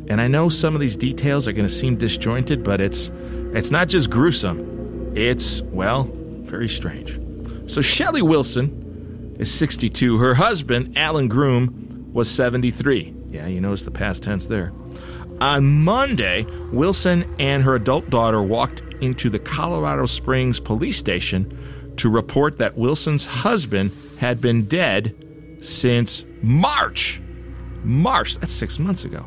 And I know some of these details are going to seem disjointed, but it's not just gruesome. It's, well, very strange. So Shelley Wilson is 62. Her husband, Alan Groom, was 73. Yeah, you notice the past tense there. On Monday, Wilson and her adult daughter walked into the Colorado Springs police station to report that Wilson's husband had been dead since March. That's 6 months ago.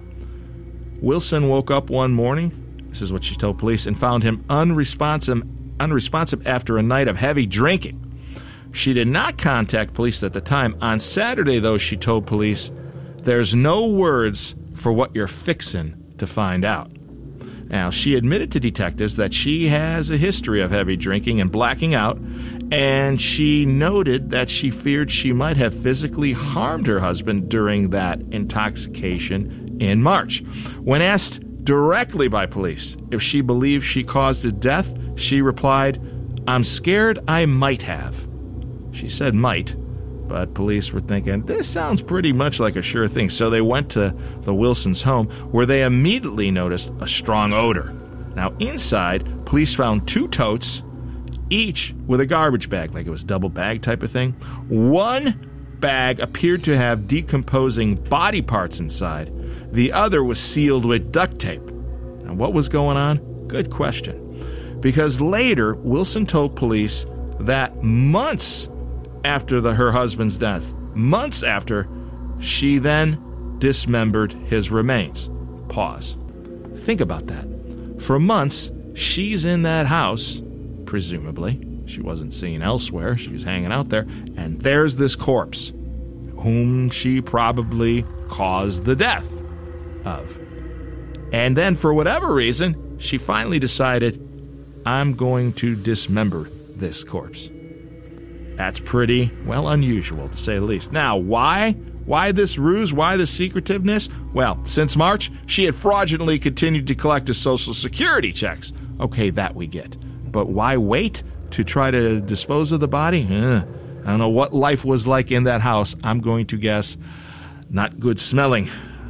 Wilson woke up one morning, this is what she told police, and found him unresponsive after a night of heavy drinking. She did not contact police at the time. On Saturday, though, she told police, "There's no words for what you're fixin' to find out." Now, she admitted to detectives that she has a history of heavy drinking and blacking out, and she noted that she feared she might have physically harmed her husband during that intoxication in March. When asked directly by police if she believed she caused his death, she replied, "I'm scared I might have." She said might, but police were thinking, this sounds pretty much like a sure thing. So they went to the Wilsons' home, where they immediately noticed a strong odor. Now, inside, police found 2 totes, each with a garbage bag, like it was double bag type of thing. One bag appeared to have decomposing body parts inside. The other was sealed with duct tape. Now, what was going on? Good question. Because later, Wilson told police that months after her husband's death, months after, she then dismembered his remains. Pause. Think about that. For months, she's in that house, presumably. She wasn't seen elsewhere. She was hanging out there. And there's this corpse, whom she probably caused the death of. And then, for whatever reason, she finally decided, I'm going to dismember this corpse. That's pretty, well, unusual, to say the least. Now, why? Why this ruse? Why the secretiveness? Well, since March, she had fraudulently continued to collect his Social Security checks. Okay, that we get. But why wait to try to dispose of the body? I don't know what life was like in that house. I'm going to guess not good smelling.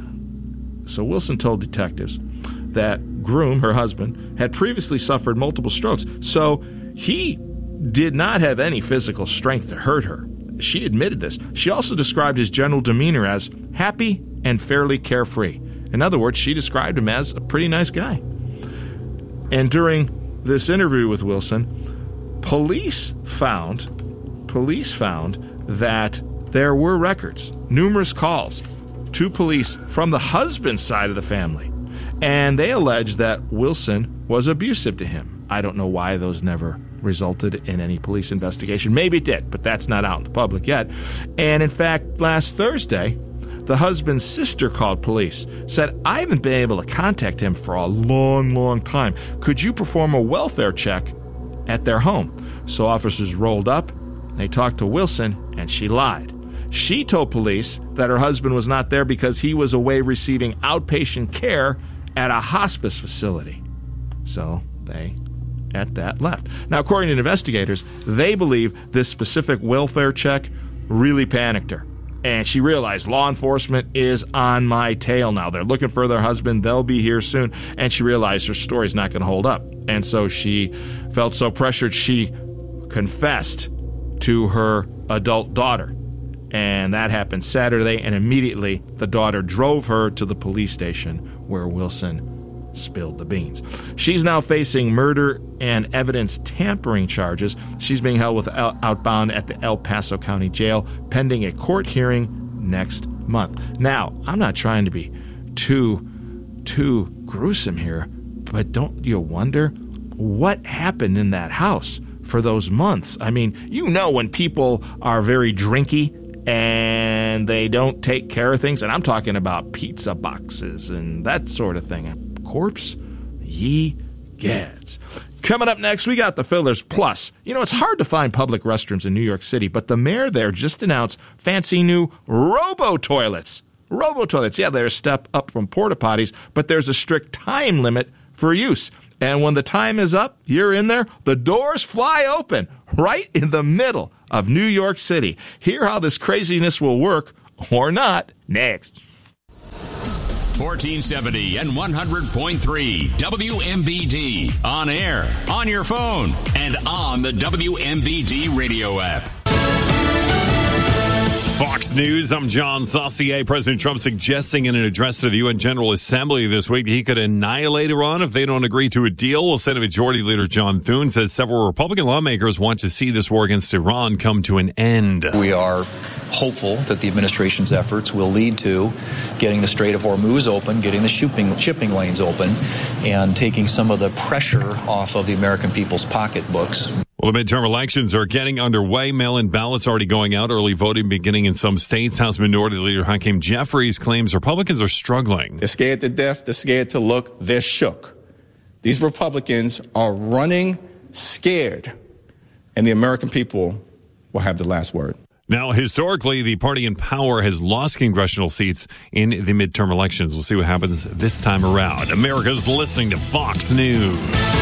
So Wilson told detectives that Groom, her husband, had previously suffered multiple strokes. So he did not have any physical strength to hurt her. She admitted this. She also described his general demeanor as happy and fairly carefree. In other words, she described him as a pretty nice guy. And during this interview with Wilson, police found that there were records, numerous calls to police from the husband's side of the family. And they alleged that Wilson was abusive to him. I don't know why those never resulted in any police investigation. Maybe it did, but that's not out in the public yet. And in fact, last Thursday, the husband's sister called police, said, I haven't been able to contact him for a long, long time. Could you perform a welfare check at their home? So officers rolled up, they talked to Wilson, and she lied. She told police that her husband was not there because he was away receiving outpatient care at a hospice facility. So they at that left. Now, according to investigators, they believe this specific welfare check really panicked her. And she realized law enforcement is on my tail now. They're looking for their husband. They'll be here soon. And she realized her story's not going to hold up. And so she felt so pressured, she confessed to her adult daughter. And that happened Saturday, and immediately the daughter drove her to the police station where Wilson spilled the beans. She's now facing murder and evidence tampering charges. She's being held with outbound at the El Paso County Jail pending a court hearing next month. Now, I'm not trying to be too gruesome here, but don't you wonder what happened in that house for those months? I mean, you know when people are very drinky and they don't take care of things, and I'm talking about pizza boxes and that sort of thing. Corpse? Ye gads. Coming up next, we got the fillers. Plus, you know, it's hard to find public restrooms in New York City, but the mayor there just announced fancy new robo-toilets. Robo-toilets, yeah, they're a step up from porta potties, but there's a strict time limit for use. And when the time is up, you're in there, the doors fly open right in the middle of New York City. Hear how this craziness will work or not next. 1470 and 100.3 WMBD. On air, on your phone, and on the WMBD radio app. Fox News, I'm John Saucier. President Trump suggesting in an address to the UN General Assembly this week that he could annihilate Iran if they don't agree to a deal. Well, Senate Majority Leader John Thune says several Republican lawmakers want to see this war against Iran come to an end. We are hopeful that the administration's efforts will lead to getting the Strait of Hormuz open, getting the shipping lanes open, and taking some of the pressure off of the American people's pocketbooks. Well, the midterm elections are getting underway. Mail-in ballots already going out. Early voting beginning in some states. House Minority Leader Hakeem Jeffries claims Republicans are struggling. They're scared to death. They're scared to look. They're shook. These Republicans are running scared, and the American people will have the last word. Now, historically, the party in power has lost congressional seats in the midterm elections. We'll see what happens this time around. America's listening to Fox News.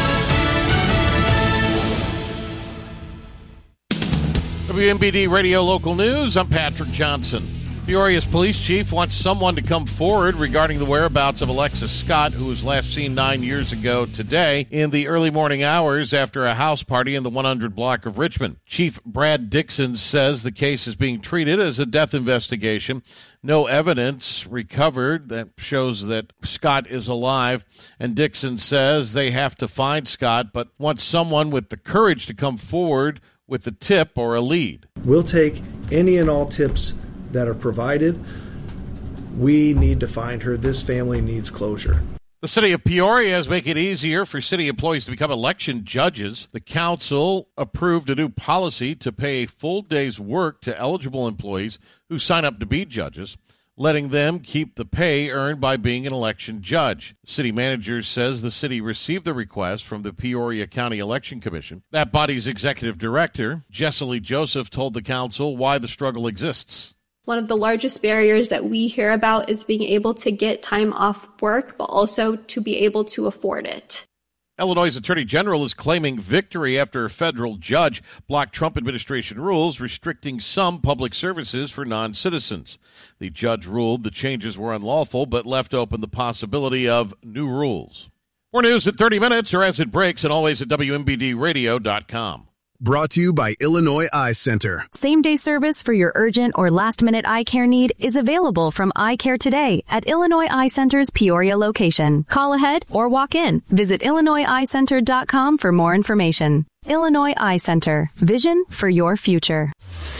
WMBD Radio Local News, I'm Patrick Johnson. Peoria's police chief wants someone to come forward regarding the whereabouts of Alexis Scott, who was last seen 9 years ago today in the early morning hours after a house party in the 100 block of Richmond. Chief Brad Dixon says the case is being treated as a death investigation. No evidence recovered that shows that Scott is alive, and Dixon says they have to find Scott, but wants someone with the courage to come forward with a tip or a lead. We'll take any and all tips that are provided. We need to find her. This family needs closure. The city of Peoria is making it easier for city employees to become election judges. The council approved a new policy to pay a full day's work to eligible employees who sign up to be judges, letting them keep the pay earned by being an election judge. City manager says the city received the request from the Peoria County Election Commission. That body's executive director, Jessica Joseph, told the council why the struggle exists. One of the largest barriers that we hear about is being able to get time off work, but also to be able to afford it. Illinois' Attorney General is claiming victory after a federal judge blocked Trump administration rules restricting some public services for non-citizens. The judge ruled the changes were unlawful, but left open the possibility of new rules. More news in 30 minutes or as it breaks, and always at WMBDradio.com. Brought to you by Illinois Eye Center. Same-day service for your urgent or last-minute eye care need is available from Eye Care Today at Illinois Eye Center's Peoria location. Call ahead or walk in. Visit IllinoisEyeCenter.com for more information. Illinois Eye Center. Vision for your future.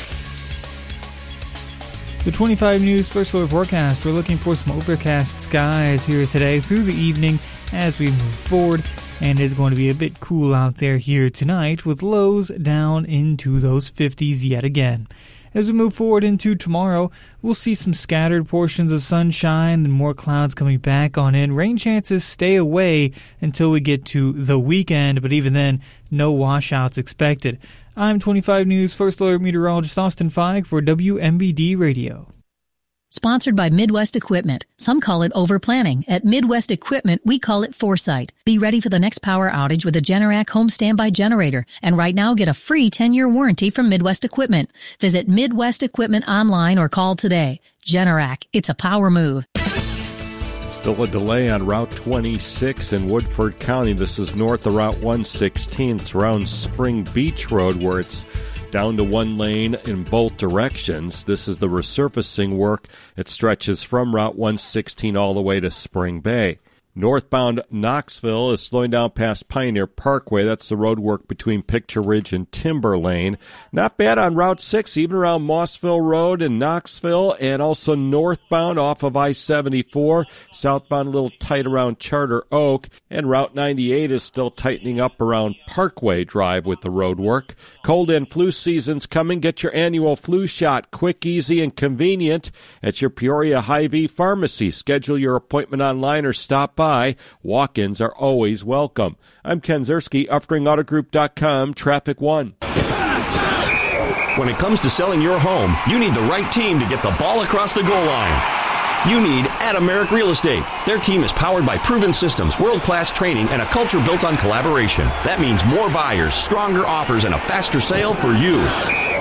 The 25 News First Alert forecast. We're looking for some overcast skies here today through the evening as we move forward. And it's going to be a bit cool out there here tonight with lows down into those 50s yet again. As we move forward into tomorrow, we'll see some scattered portions of sunshine and more clouds coming back on in. Rain chances stay away until we get to the weekend, but even then, no washouts expected. I'm 25 News First Alert meteorologist Austin Feig for WMBD Radio. Sponsored by Midwest Equipment. Some call it overplanning. At Midwest Equipment, we call it foresight. Be ready for the next power outage with a Generac home standby generator. And right now, get a free 10-year warranty from Midwest Equipment. Visit Midwest Equipment online or call today. Generac, it's a power move. Still a delay on Route 26 in Woodford County. This is north of Route 116. It's around Spring Beach Road where it's down to one lane in both directions. This is the resurfacing work. It stretches from Route 116 all the way to Spring Bay. Northbound Knoxville is slowing down past Pioneer Parkway. That's the road work between Picture Ridge and Timber Lane. Not bad on Route 6, even around Mossville Road in Knoxville, and also northbound off of I-74. Southbound a little tight around Charter Oak, and Route 98 is still tightening up around Parkway Drive with the road work. Cold and flu season's coming. Get your annual flu shot quick, easy, and convenient at your Peoria Hy-Vee pharmacy. Schedule your appointment online or stop by. Walk-ins are always welcome. I'm Ken Zerski, UffringAutoGroup.com, Traffic 1. When it comes to selling your home, you need the right team to get the ball across the goal line. You need Adameric Real Estate. Their team is powered by proven systems, world-class training, and a culture built on collaboration. That means more buyers, stronger offers, and a faster sale for you.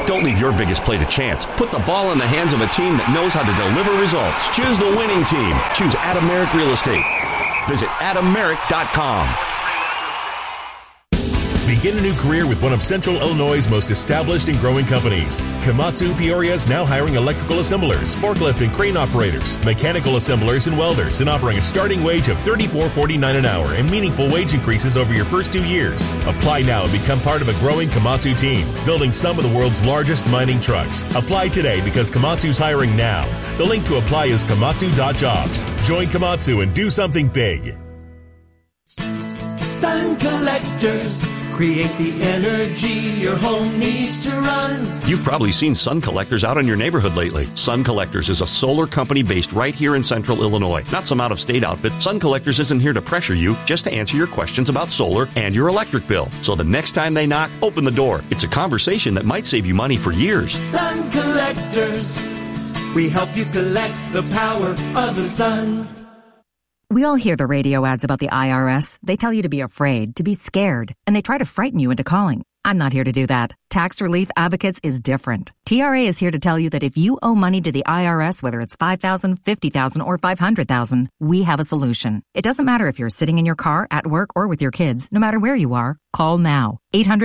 Don't leave your biggest play to chance. Put the ball in the hands of a team that knows how to deliver results. Choose the winning team. Choose Adam Merrick Real Estate. Visit adammerrick.com. Begin a new career with one of Central Illinois' most established and growing companies. Komatsu Peoria is now hiring electrical assemblers, forklift and crane operators, mechanical assemblers and welders, and offering a starting wage of $34.49 an hour and meaningful wage increases over your first 2 years. Apply now and become part of a growing Komatsu team, building some of the world's largest mining trucks. Apply today because Komatsu's hiring now. The link to apply is komatsu.jobs. Join Komatsu and do something big. Sun Collectors. Create the energy your home needs to run. You've probably seen Sun Collectors out in your neighborhood lately. Sun Collectors is a solar company based right here in Central Illinois. Not some out-of-state outfit. Sun Collectors isn't here to pressure you, just to answer your questions about solar and your electric bill. So the next time they knock, open the door. It's a conversation that might save you money for years. Sun Collectors. We help you collect the power of the sun. We all hear the radio ads about the IRS. They tell you to be afraid, to be scared, and they try to frighten you into calling. I'm not here to do that. Tax Relief Advocates is different. TRA is here to tell you that if you owe money to the IRS, whether it's $5,000, $50,000, or $500,000, we have a solution. It doesn't matter if you're sitting in your car, at work, or with your kids. No matter where you are, call now.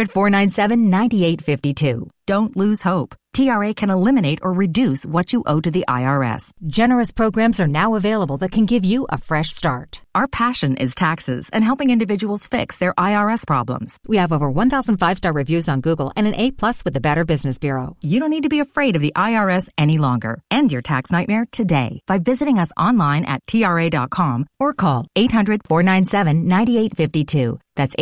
800-497-9852. Don't lose hope. TRA can eliminate or reduce what you owe to the IRS. Generous programs are now available that can give you a fresh start. Our passion is taxes and helping individuals fix their IRS problems. We have over 1,000 5-star reviews on Google and an A+ with the Better Business Bureau. You don't need to be afraid of the IRS any longer. End your tax nightmare today by visiting us online at TRA.com or call 800-497-9852. That's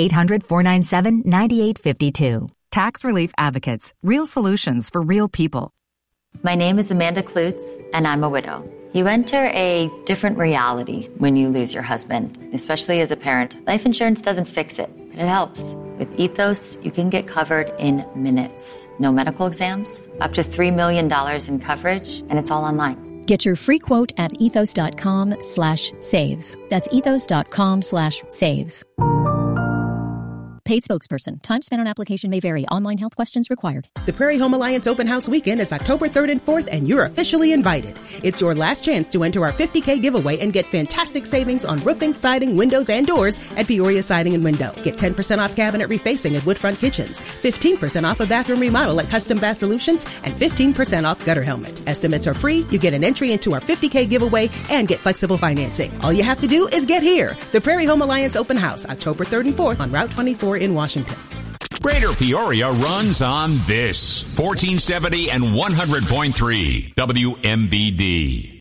800-497-9852. Tax Relief Advocates. Real solutions for real people. My name is Amanda Klutz, and I'm a widow. You enter a different reality when you lose your husband, especially as a parent. Life insurance doesn't fix it, but it helps. With Ethos, you can get covered in minutes. No medical exams, up to $3 million in coverage, and it's all online. Get your free quote at ethos.com/save. That's ethos.com/save. Paid spokesperson. Time spent on application may vary. Online health questions required. The Prairie Home Alliance Open House Weekend is October 3rd and 4th, and you're officially invited. It's your last chance to enter our $50K giveaway and get fantastic savings on roofing, siding, windows, and doors at Peoria Siding and Window. Get 10% off cabinet refacing at Woodfront Kitchens, 15% off a bathroom remodel at Custom Bath Solutions, and 15% off gutter helmet. Estimates are free. You get an entry into our $50K giveaway and get flexible financing. All you have to do is get here. The Prairie Home Alliance Open House, October 3rd and 4th on Route 24 in Washington. Greater Peoria runs on this 1470 and 100.3 WMBD.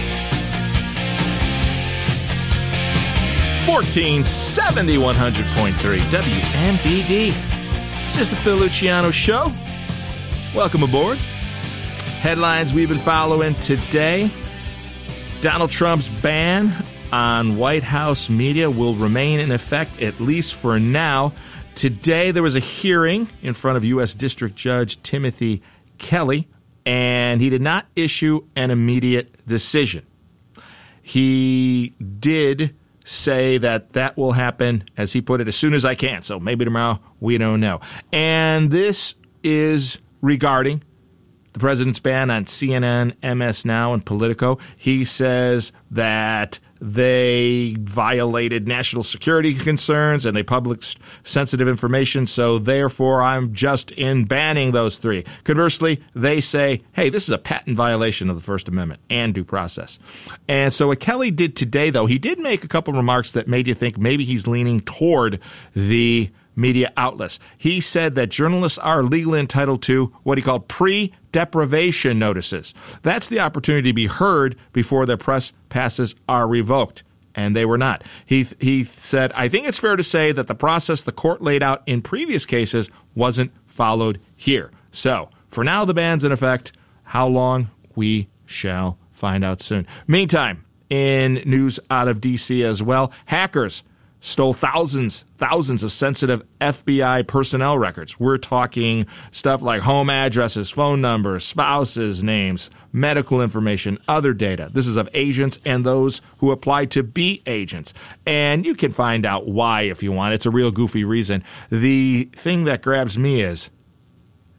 1470, 100.3 WMBD. This is the Phil Luciano Show. Welcome aboard. Headlines we've been following today. Donald Trump's ban on White House media will remain in effect, at least for now. Today, there was a hearing in front of U.S. District Judge Timothy Kelly, and he did not issue an immediate decision. He did say that that will happen, as he put it, as soon as I can. So maybe tomorrow, we don't know. And this is regarding the president's ban on CNN, MS Now, and Politico. He says that they violated national security concerns and they published sensitive information, so therefore I'm just in banning those three. Conversely, they say, hey, this is a patent violation of the First Amendment and due process. And so what Kelly did today, though, he did make a couple remarks that made you think maybe he's leaning toward the media outlets. He said that journalists are legally entitled to what he called pre-deprivation notices. That's the opportunity to be heard before their press passes are revoked, and they were not. He said, I think it's fair to say that the process the court laid out in previous cases wasn't followed here. So, for now, the ban's in effect. How long? We shall find out soon. Meantime, in news out of D.C. as well, hackers stole thousands of sensitive FBI personnel records. We're talking stuff like home addresses, phone numbers, spouses' names, medical information, other data. This is of agents and those who apply to be agents. And you can find out why if you want. It's a real goofy reason. The thing that grabs me is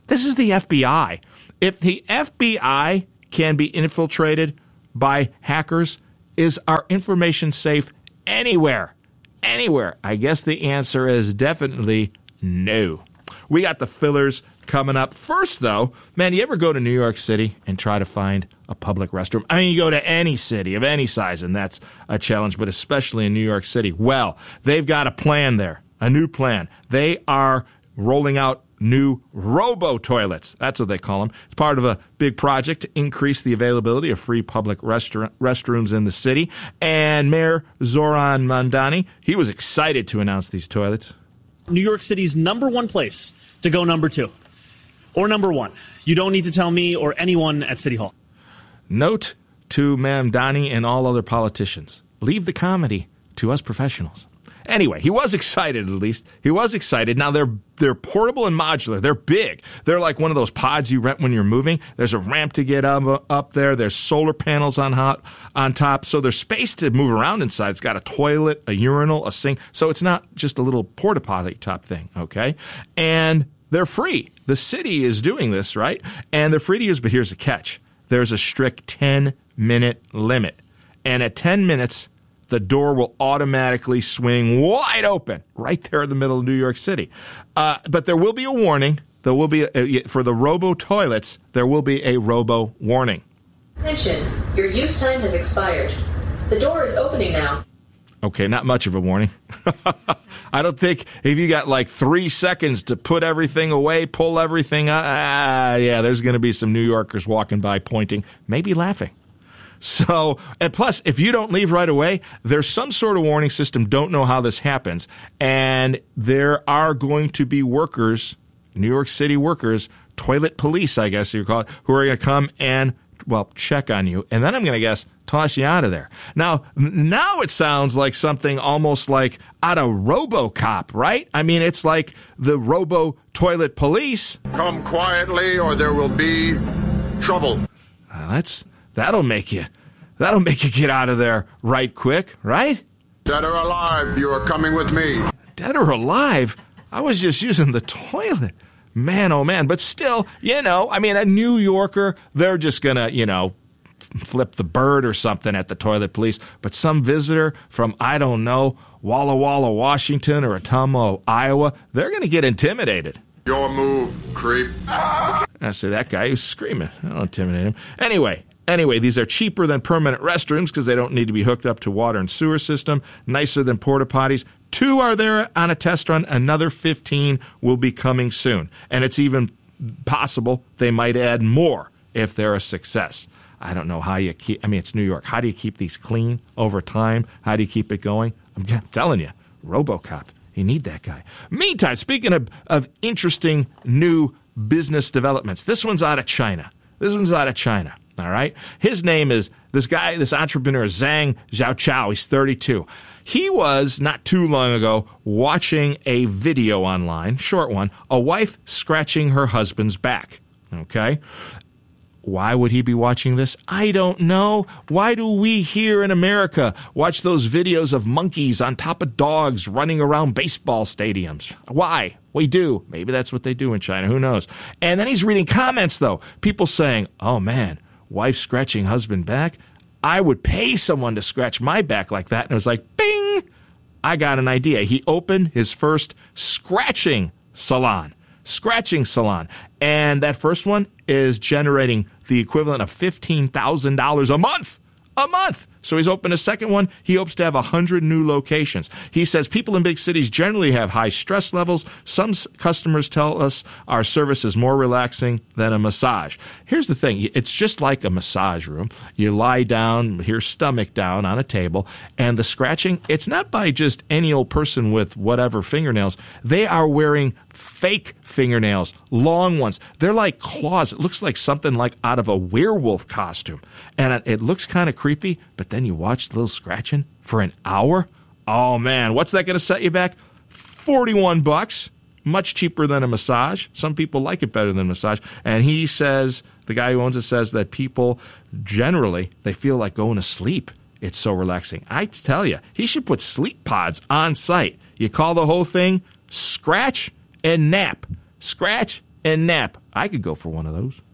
This is the FBI. If the FBI can be infiltrated by hackers, is our information safe anywhere? Anywhere? I guess the answer is definitely no. We got the fillers coming up. First, though, man, you ever go to New York City and try to find a public restroom? I mean, you go to any city of any size, and that's a challenge, but especially in New York City. Well, they've got a plan there, a new plan. They are rolling out new robo-toilets. That's what they call them. It's part of a big project to increase the availability of free public restrooms in the city. And Mayor Zoran Mamdani, he was excited to announce these toilets. New York City's number one place to go number two. Or number one. You don't need to tell me or anyone at City Hall. Note to Mamdani and all other politicians. Leave the comedy to us professionals. Anyway, he was excited, at least. He was excited. Now, they're portable and modular. They're big. They're like one of those pods you rent when you're moving. There's a ramp to get up there. There's solar panels on top. So there's space to move around inside. It's got a toilet, a urinal, a sink. So it's not just a little porta potty type thing, okay? And they're free. The city is doing this, right? And they're free to use, but here's the catch. There's a strict 10-minute limit. And at 10 minutes, the door will automatically swing wide open right there in the middle of New York City. But there will be a warning. There will be, for the robo-toilets, there will be a robo-warning. Attention, your use time has expired. The door is opening now. Okay, not much of a warning. I don't think if you got like 3 seconds to put everything away, pull everything out, yeah, there's going to be some New Yorkers walking by pointing, maybe laughing. So, and plus, if you don't leave right away, there's some sort of warning system. Don't know how this happens. And there are going to be workers, New York City workers, toilet police, I guess you call it, who are going to come and, well, check on you. And then I'm going to guess, toss you out of there. Now it sounds like something almost like out of RoboCop, right? I mean, it's like the Robo Toilet Police. Come quietly or there will be trouble. That'll make you get out of there right quick, right? Dead or alive, you are coming with me. Dead or alive? I was just using the toilet. Man, oh man. But still, I mean, a New Yorker, they're just going to, flip the bird or something at the toilet police. But some visitor from, I don't know, Walla Walla, Washington or Ottumwa, Iowa, they're going to get intimidated. Your move, creep. I see that guy who's screaming. I'll intimidate him. Anyway, these are cheaper than permanent restrooms because they don't need to be hooked up to water and sewer system, nicer than porta potties. 2 are there on a test run. Another 15 will be coming soon. And it's even possible they might add more if they're a success. I don't know how you keep, it's New York. How do you keep these clean over time? How do you keep it going? I'm telling you, RoboCop, you need that guy. Meantime, speaking of interesting new business developments, this one's out of China. All right. His name is this entrepreneur, Zhang Xiaochao. He's 32. He was not too long ago watching a video online, short one, a wife scratching her husband's back. Okay. Why would he be watching this? I don't know. Why do we here in America watch those videos of monkeys on top of dogs running around baseball stadiums? Why? We do. Maybe that's what they do in China. Who knows? And then he's reading comments, though. People saying, oh, man, wife scratching husband back? I would pay someone to scratch my back like that. And it was like, bing! I got an idea. He opened his first scratching salon. And that first one is generating the equivalent of $15,000 a month. So he's opened a second one. He hopes to have 100 new locations. He says people in big cities generally have high stress levels. Some customers tell us our service is more relaxing than a massage. Here's the thing. It's just like a massage room. You lie down, your stomach down on a table, and the scratching, it's not by just any old person with whatever fingernails. They are wearing fake fingernails, long ones. They're like claws. It looks like something like out of a werewolf costume. And it looks kind of creepy, but then you watch the little scratching for an hour. Oh, man, what's that going to set you back? $41, much cheaper than a massage. Some people like it better than a massage. And he says, the guy who owns it says that people generally, they feel like going to sleep. It's so relaxing. I tell you, he should put sleep pods on site. You call the whole thing Scratch and Nap. and nap. I could go for one of those.